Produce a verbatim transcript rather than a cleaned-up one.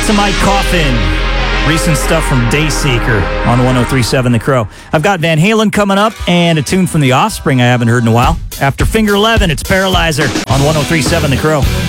to my coffin. Recent stuff from Dayseeker on one oh three point seven The Crow. I've got Van Halen coming up and a tune from The Offspring I haven't heard in a while. After Finger eleven, it's Paralyzer on one oh three point seven The Crow.